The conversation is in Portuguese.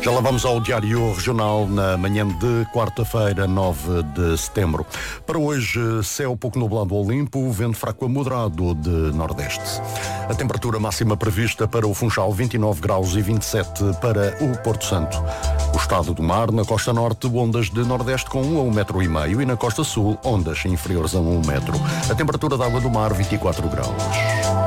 Já lá vamos ao Diário Regional na manhã de quarta-feira, 9 de setembro. Para hoje, céu pouco nublado ou limpo, vento fraco a moderado de nordeste. A temperatura máxima prevista para o Funchal, 29 graus e 27 para o Porto Santo. O estado do mar, na costa norte, ondas de nordeste com 1 a 1,5 metro e na costa sul, ondas inferiores a 1 metro. A temperatura da água do mar, 24 graus.